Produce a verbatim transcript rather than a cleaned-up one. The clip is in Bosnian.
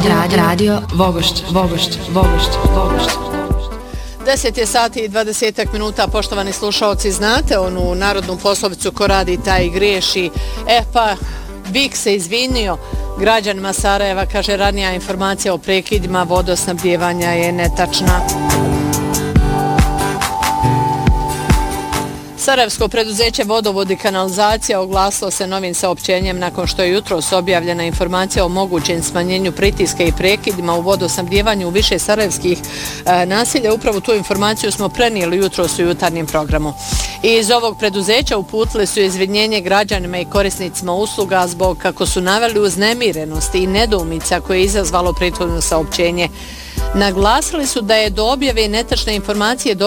radio, radio, radio Vogošć, Vogošć, Vogošć, Vogošć. deset je sati i dvadesetak minuta, poštovani slušalci, znate onu narodnu poslovicu ko radi taj griješi. E pa, Bik se izvinio građanima Sarajeva, kaže ranija informacija o prekidima vodosnabdijevanja je netačna. Sarajevsko preduzeće Vodovod i kanalizacija oglasilo se novim saopćenjem nakon što je jutros objavljena informacija o mogućem smanjenju pritiska i prekidima u vodosnabdijevanju u više sarajevskih e, naselja. Upravo tu informaciju smo prenijeli jutros u jutarnjem programu. I iz ovog preduzeća uputili su izvinjenje građanima i korisnicima usluga zbog, kako su naveli, uznemirenosti i nedoumica koje je izazvalo prethodno saopćenje. Naglasili su da je do objave netačne informacije